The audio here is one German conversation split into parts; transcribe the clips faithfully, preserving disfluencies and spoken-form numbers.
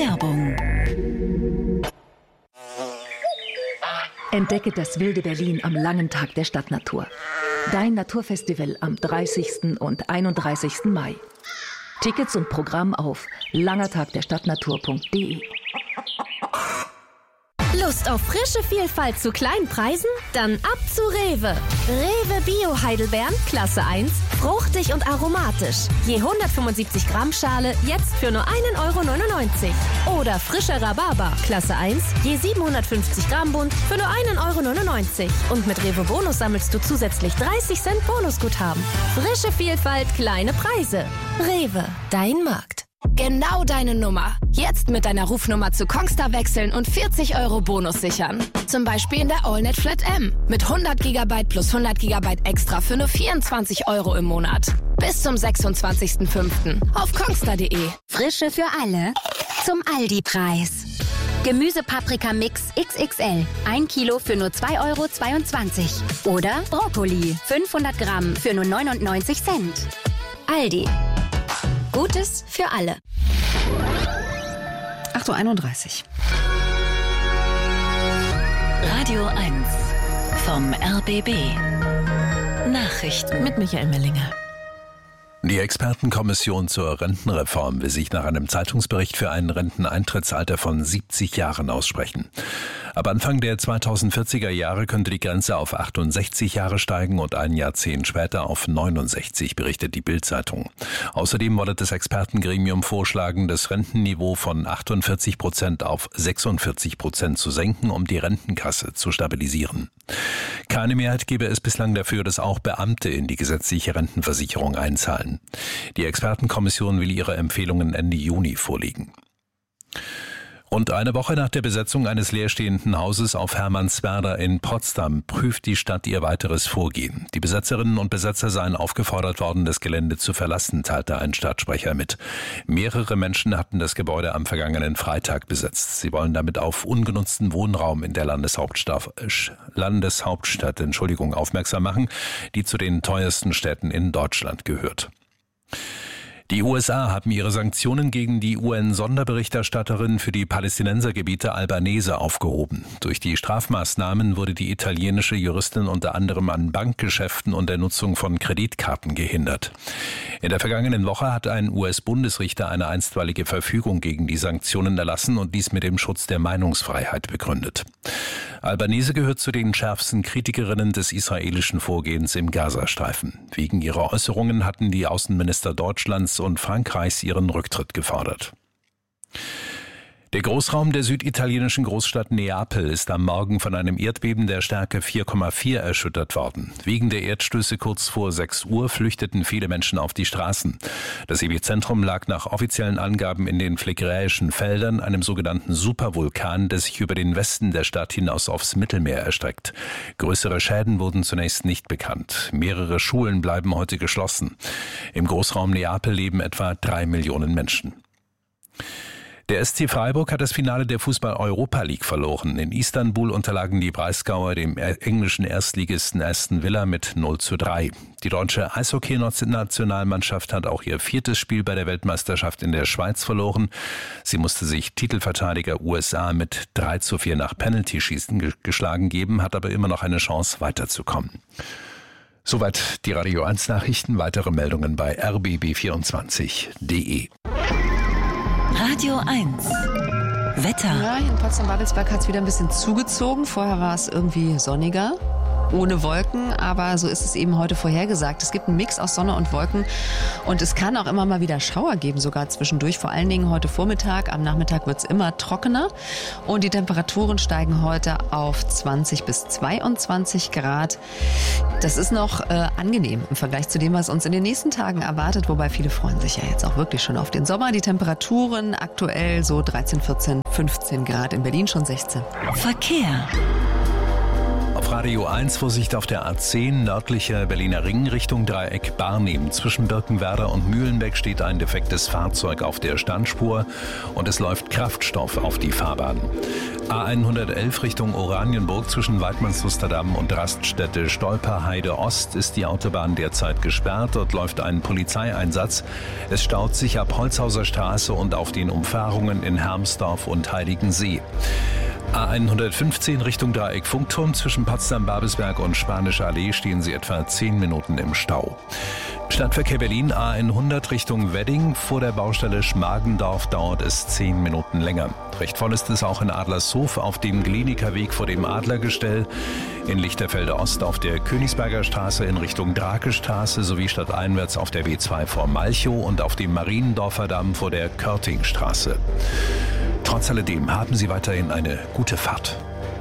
Werbung. Entdecke das wilde Berlin am langen Tag der Stadtnatur. Dein Naturfestival am dreißigsten und einunddreißigsten Mai. Tickets und Programm auf langertagderstadtnatur punkt de. Lust auf frische Vielfalt zu kleinen Preisen? Dann ab zu Rewe. Rewe Bio Heidelbeeren, Klasse eins, fruchtig und aromatisch. Je hundertfünfundsiebzig Gramm Schale, jetzt für nur ein Euro neunundneunzig. Oder frischer Rhabarber, Klasse eins, je siebenhundertfünfzig Gramm Bund, für nur ein Euro neunundneunzig. Und mit Rewe Bonus sammelst du zusätzlich dreißig Cent Bonusguthaben. Frische Vielfalt, kleine Preise. Rewe, dein Markt. Genau deine Nummer. Jetzt mit deiner Rufnummer zu Kongstar wechseln und vierzig Euro Bonus sichern. Zum Beispiel in der AllNet Flat M. Mit hundert Gigabyte plus hundert Gigabyte extra für nur vierundzwanzig Euro im Monat. Bis zum sechsundzwanzigsten fünften auf kongstar punkt de. Frische für alle zum Aldi-Preis. Gemüsepaprika-Mix X X L. ein Kilo für nur zwei Euro zweiundzwanzig. Oder Brokkoli. fünfhundert Gramm für nur neunundneunzig Cent. Aldi. Gutes für alle. acht Uhr einunddreißig. Radio eins vom R B B. Nachrichten Mit Michael Mellinger. Die Expertenkommission zur Rentenreform will sich nach einem Zeitungsbericht für ein Renteneintrittsalter von siebzig Jahren aussprechen. Ab Anfang der zweitausendvierziger Jahre könnte die Grenze auf achtundsechzig Jahre steigen und ein Jahrzehnt später auf neunundsechzig, berichtet die Bild-Zeitung. Außerdem wolle das Expertengremium vorschlagen, das Rentenniveau von achtundvierzig Prozent auf sechsundvierzig Prozent zu senken, um die Rentenkasse zu stabilisieren. Keine Mehrheit gebe es bislang dafür, dass auch Beamte in die gesetzliche Rentenversicherung einzahlen. Die Expertenkommission will ihre Empfehlungen Ende Juni vorlegen. Rund eine Woche nach der Besetzung eines leerstehenden Hauses auf Hermannswerder in Potsdam prüft die Stadt ihr weiteres Vorgehen. Die Besetzerinnen und Besetzer seien aufgefordert worden, das Gelände zu verlassen, teilte ein Stadtsprecher mit. Mehrere Menschen hatten das Gebäude am vergangenen Freitag besetzt. Sie wollen damit auf ungenutzten Wohnraum in der Landeshauptstadt, Landeshauptstadt Entschuldigung, aufmerksam machen, die zu den teuersten Städten in Deutschland gehört. Die U S A haben ihre Sanktionen gegen die U N-Sonderberichterstatterin für die Palästinensergebiete Albanese aufgehoben. Durch die Strafmaßnahmen wurde die italienische Juristin unter anderem an Bankgeschäften und der Nutzung von Kreditkarten gehindert. In der vergangenen Woche hat ein U S-Bundesrichter eine einstweilige Verfügung gegen die Sanktionen erlassen und dies mit dem Schutz der Meinungsfreiheit begründet. Albanese gehört zu den schärfsten Kritikerinnen des israelischen Vorgehens im Gazastreifen. Wegen ihrer Äußerungen hatten die Außenminister Deutschlands und Frankreichs ihren Rücktritt gefordert. Der Großraum der süditalienischen Großstadt Neapel ist am Morgen von einem Erdbeben der Stärke vier Komma vier erschüttert worden. Wegen der Erdstöße kurz vor sechs Uhr flüchteten viele Menschen auf die Straßen. Das Epizentrum lag nach offiziellen Angaben in den Phlegräischen Feldern, einem sogenannten Supervulkan, der sich über den Westen der Stadt hinaus aufs Mittelmeer erstreckt. Größere Schäden wurden zunächst nicht bekannt. Mehrere Schulen bleiben heute geschlossen. Im Großraum Neapel leben etwa drei Millionen Menschen. Der S C Freiburg hat das Finale der Fußball-Europa League verloren. In Istanbul unterlagen die Breisgauer dem englischen Erstligisten Aston Villa mit null zu drei. Die deutsche Eishockey-Nationalmannschaft hat auch ihr viertes Spiel bei der Weltmeisterschaft in der Schweiz verloren. Sie musste sich Titelverteidiger U S A mit drei zu vier nach Penalty-Schießen geschlagen geben, hat aber immer noch eine Chance weiterzukommen. Soweit die Radio eins Nachrichten. Weitere Meldungen bei r b b vierundzwanzig punkt de. Radio eins. Wetter. Ja, hier in Potsdam-Babelsberg hat es wieder ein bisschen zugezogen. Vorher war es irgendwie sonniger, ohne Wolken, aber so ist es eben heute vorhergesagt. Es gibt einen Mix aus Sonne und Wolken und es kann auch immer mal wieder Schauer geben, sogar zwischendurch. Vor allen Dingen heute Vormittag, am Nachmittag wird es immer trockener und die Temperaturen steigen heute auf zwanzig bis zweiundzwanzig Grad. Das ist noch äh, angenehm im Vergleich zu dem, was uns in den nächsten Tagen erwartet, wobei viele freuen sich ja jetzt auch wirklich schon auf den Sommer. Die Temperaturen aktuell so dreizehn, vierzehn, fünfzehn Grad, in Berlin schon sechzehn. Verkehr. Auf Radio eins, Vorsicht auf der A zehn, nördlicher Berliner Ring Richtung Dreieck Barnim. Zwischen Birkenwerder und Mühlenbeck steht ein defektes Fahrzeug auf der Standspur und es läuft Kraftstoff auf die Fahrbahn. A hundertelf Richtung Oranienburg zwischen Waidmannslusterdamm und Raststätte Stolperheide Ost ist die Autobahn derzeit gesperrt. Dort läuft ein Polizeieinsatz. Es staut sich ab Holzhauser Straße und auf den Umfahrungen in Hermsdorf und Heiligensee. A hundertfünfzehn Richtung Dreieck Funkturm zwischen Potsdam-Babelsberg und Spanische Allee stehen Sie etwa zehn Minuten im Stau. Stadtverkehr Berlin A hundert Richtung Wedding. Vor der Baustelle Schmargendorf dauert es zehn Minuten länger. Recht voll ist es auch in Adlershof auf dem Glenikerweg vor dem Adlergestell, in Lichterfelde Ost auf der Königsberger Straße in Richtung Drakestraße sowie stadteinwärts auf der W zwei vor Malchow und auf dem Mariendorfer Damm vor der Körtingstraße. Trotz alledem haben Sie weiterhin eine gute Fahrt.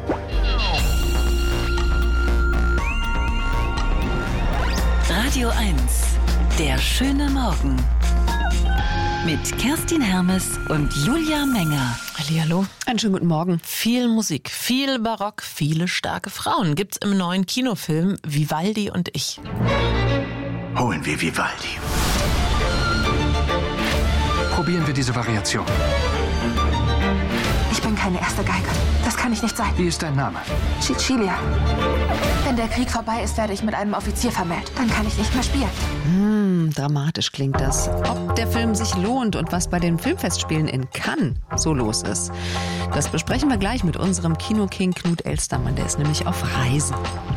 Radio eins, der schöne Morgen. Mit Kerstin Hermes und Julia Menger. Hallihallo. Einen schönen guten Morgen. Viel Musik, viel Barock, viele starke Frauen gibt's im neuen Kinofilm Vivaldi und ich. Holen wir Vivaldi. Probieren wir diese Variation. Ich bin keine erste Geige. Das kann ich nicht sein. Wie ist dein Name? Cecilia. Wenn der Krieg vorbei ist, werde ich mit einem Offizier vermählt. Dann kann ich nicht mehr spielen. Hm, dramatisch klingt das. Ob der Film sich lohnt und was bei den Filmfestspielen in Cannes so los ist, das besprechen wir gleich mit unserem Kinoking Knut Elstermann. Der ist nämlich auf Reisen.